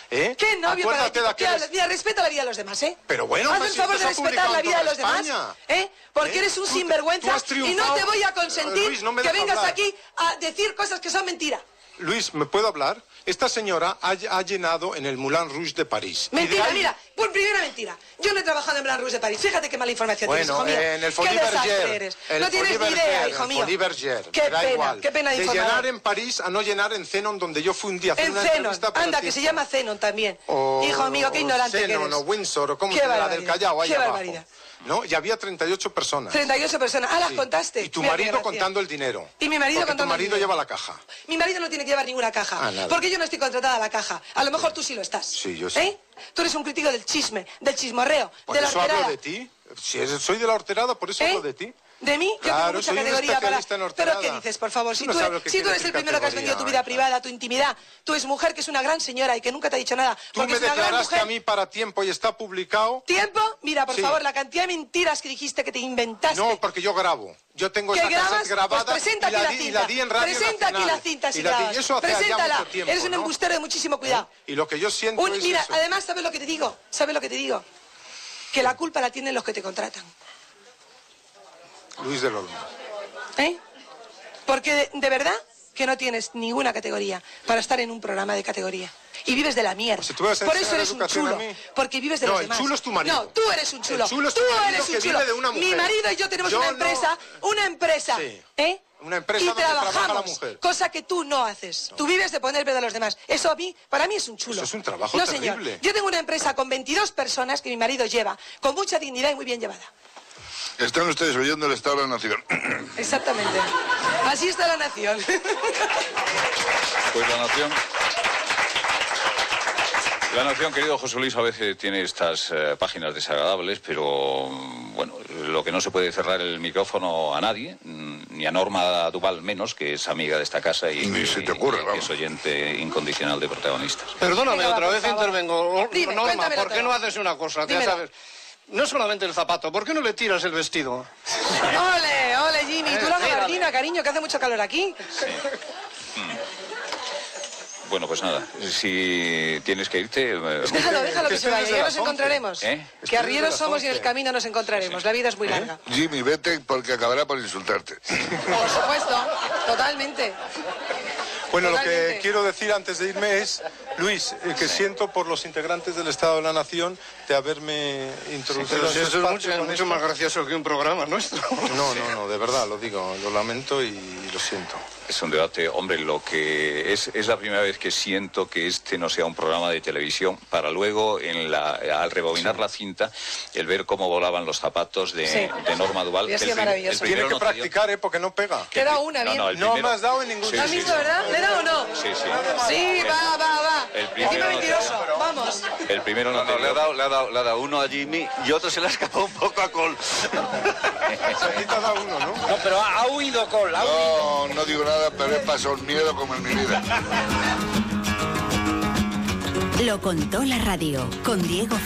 ¿eh? ¿Qué novio para Acuérdate de aquel... Mira, respeta la vida de los demás, ¿eh? Pero bueno, haz el favor de respetar la vida de los demás, ¿eh? Porque eres un sinvergüenza y no te voy a consentir Luis, no me que deja vengas hablar. aquí a decir cosas que son mentira. Luis, ¿me puedo hablar? Esta señora ha llenado en el Moulin Rouge de París. Mentira, mira, por primera mentira. Yo no he trabajado en Moulin Rouge de París. Fíjate qué mala información tienes, hijo mío. En el Qué Folies desastre Bergère. eres. No tienes ni idea, hijo mío. Qué da pena, igual. qué pena de De informador. llenar en París a no llenar en Zenon, donde yo fui un día a hacer En una Zenon, entrevista para anda, el que se Tiempo. llama Zenon también. O- Hijo mío, qué ignorante que Zenon eres. o Windsor, o como Qué se llama, barbaridad, del Callao, ahí qué abajo. barbaridad. ¿No? Y había 38 personas. 38 personas. Ah, las Sí. contaste. Y tu Mira qué marido gracia. contando el dinero. Y mi marido Porque contando tu el marido dinero. lleva la caja. Mi marido no tiene que llevar ninguna caja. Ah, nada. Porque yo no estoy contratada a la caja. A lo mejor tú sí lo estás. Sí, yo sí. ¿Eh? Tú eres un crítico del chisme, del chismorreo, Por de la eso hablo horterada. de ti. Si soy de la horterada, por eso ¿Eh? hablo de ti. ¿De mí? Yo Claro, tengo mucha soy un categoría para... especialista en ¿Pero horterada. qué dices, por favor? Tú Si no tú, sabes lo que si tú quiere eres el decir primero que has vendido tu vida categoría, privada, tu intimidad, tu exmujer, que es una gran señora y que nunca te ha dicho nada, Tú porque me es una gran declaraste mujer... a mí para Tiempo y está publicado. ¿Tiempo? Mira, por Sí. favor, la cantidad de mentiras que dijiste que te inventaste. No, porque yo grabo. Yo tengo ¿Que esa grabas? cassette grabada Pues presenta y la aquí di, la y la cinta. di en Radio Presenta aquí Nacional. la cinta si Y la di- grabas. eso hace ya Preséntala. mucho tiempo, Eres un ¿no? embustero de muchísimo cuidado. Y lo que yo siento es Mira, eso. además, ¿sabes lo que te digo? ¿Sabes lo que te digo? Que la culpa la tienen los que te contratan. Luis del Olmo. ¿Eh? Porque de verdad que no tienes ninguna categoría para estar en un programa de categoría. Y vives de la mierda. Si tú vas a Por enseñar eso eres un educación chulo. a mí. Porque vives de No, los el demás. chulo es tu marido. No, tú eres un chulo. El chulo es tú tu marido eres que un chulo. vive de una mujer. Mi marido y yo tenemos Yo una no. empresa, Sí. ¿eh? Una empresa y donde trabaja trabajamos, la mujer. cosa que tú no haces. Tú vives de poner pedo a los demás. Eso para mí es un chulo. Eso es un trabajo no, terrible. señor. Yo tengo una empresa con 22 personas que mi marido lleva, con mucha dignidad y muy bien llevada. Están ustedes oyendo el Estado de la Nación. Exactamente. Así está la nación. Pues La Nación, querido José Luis, a veces tiene estas páginas desagradables, pero bueno, lo que no se puede cerrar el micrófono a nadie, ni a Norma Duval menos, que es amiga de esta casa y Ni que, se te ocurra, que vamos. es oyente incondicional de Protagonistas. Perdóname, Venga, otra va, vez por favor. intervengo. Dime, Norma, cuéntamelo ¿por qué todo. no haces una cosa? Ya Dímelo. sabes, no solamente el zapato, ¿por qué no le tiras el vestido? Ole, ole, Jimmy. Tú la tírale. gabardina, cariño, que hace mucho calor aquí. Bueno, pues nada, si tienes que irte... Déjalo que se vaya, desde ya las nos 11. encontraremos. ¿Eh? Que arrieros desde las somos y en el 11. camino nos encontraremos. La vida es muy larga. Jimmy, vete porque acabará por insultarte. Por supuesto, totalmente. Bueno, lo que Totalmente. quiero decir antes de irme es, Luis, que siento por los integrantes del Estado de la Nación de haberme introducido Pero en si su eso es espacio mucho, con mucho esto. más gracioso que un programa nuestro. No, de verdad, lo digo, lo lamento y lo siento. Es un debate, hombre, lo que es la primera vez que siento que este no sea un programa de televisión para luego, al rebobinar la cinta, el ver cómo volaban los zapatos de, Sí. de Norma Duval. Hubiera que sido maravilloso. Tiene que no te dio- practicar, porque no pega. Te da una, bien. No, el No primero- me has dado en ningún Sí, ¿Lo has sí, visto, sí. verdad? ¿Le da o no? Sí, sí. Sí, va. El primero Encima no te mentiroso. dio. Vamos. El primero no, No, te le ha dio. dado uno a Jimmy y otro se le ha escapado un poco a Cole. A ti te ha dado uno, ¿no? No, pero ha huido Cole. No digo nada, pero he pasado un miedo como en mi vida. Lo contó la radio con Diego